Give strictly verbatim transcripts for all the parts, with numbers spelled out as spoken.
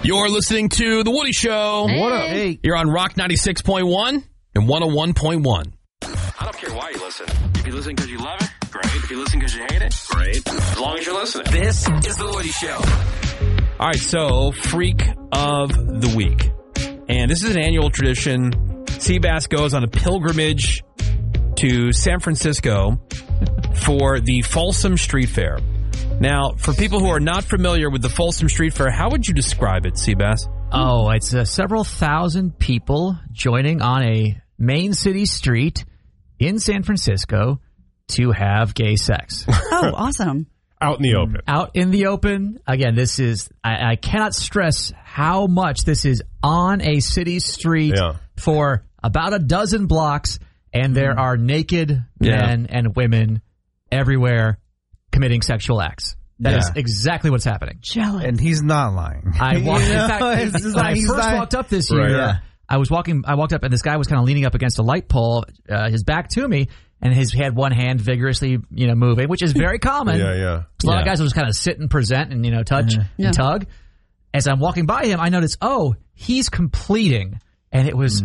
You're listening to The Woody Show. Hey. What up? Hey. You're on Rock ninety-six point one and one oh one point one. I don't care why you listen. If you listen because you love it, great. If you listen because you hate it, great. As long as you're listening. This is The Woody Show. All right, so Freak of the Week. And this is an annual tradition. Seabass goes on a pilgrimage to San Francisco for the Folsom Street Fair. Now, for people who are not familiar with the Folsom Street Fair, how would you describe it, Seabass? Oh, it's uh, several thousand people joining on a main city street in San Francisco to have gay sex. Oh, awesome. Out in the open. Out in the open. Again, this is, I, I cannot stress how much this is on a city street Yeah. for about a dozen blocks, and there are naked Yeah. men and women everywhere committing sexual acts. That Yeah. is exactly what's happening. Jealous. And he's not lying. I walked, You in know, fact, it's just when like I he's first not- walked up this Right. year, Yeah. I was walking, I walked up and this guy was kind of leaning up against a light pole, uh, his back to me, and his had one hand vigorously, you know, moving, which is very common. Yeah, yeah. A lot Yeah. of guys will just kind of sit and present and, you know, touch Yeah. and tug. As I'm walking by him, I notice, oh, he's completing. And it was,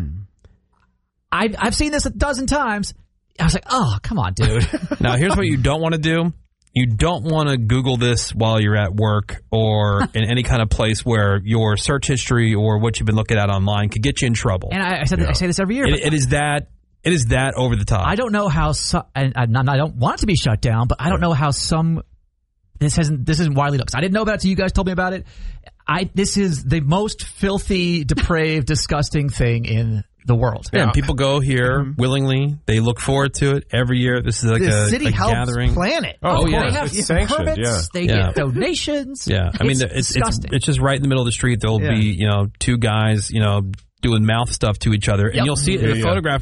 I, I've seen this a dozen times. I was like, oh, come on, dude. Now, here's what you don't want to do. You don't want to Google this while you're at work or in any kind of place where your search history or what you've been looking at online could get you in trouble. And I, I said, I say this every year. It, but it is that it is that over the top. I don't know how, so, and I, I don't want it to be shut down, but I don't know how some, this hasn't, this isn't widely known. 'Cause I didn't know about it until you guys told me about it. I, this is the most filthy, depraved, disgusting thing in the world. Yeah, and people go here Mm-hmm. willingly. They look forward to it every year. This is like The a, city a helps gathering. plan it. Oh, Oh, yeah. They have It's sanctioned, permits, yeah. they Yeah. get donations. Yeah, I mean, It's it's, it's disgusting. it's just right in the middle of the street. There'll Yeah. be, you know, two guys, you know, doing mouth stuff to each other, and Yep. you'll see it in Yeah, the yeah. photograph.